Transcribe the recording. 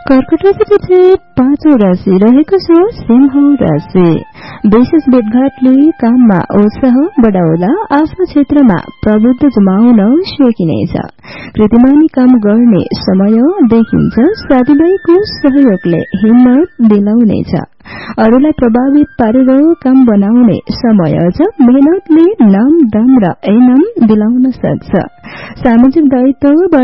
कर्कट राशिपछि 5औं राशि रहेको छ सिंह राशि। विशेष भेटघाटले काममा उत्साह बढाउला। आफ्नो क्षेत्रमा प्रभुत्व जमाउन सकिनेछ। कृतिमानी काम गर्ने समय देखिन्छ। साथीभाइको सहयोगले हिम्मत दिलाउनेछ। अरूलाई प्रभावित पारेर काम बनाउने समय छ। मेहनतले नाम दाम र इनाम दिलाउन सक्छ। सामाजिक दायित्व